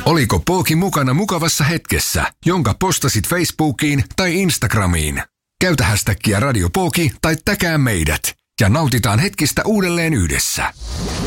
Oliko Pooki mukana mukavassa hetkessä, jonka postasit Facebookiin tai Instagramiin? Käytä hashtagia Radio Pooki tai täkää meidät ja nautitaan hetkistä uudelleen yhdessä.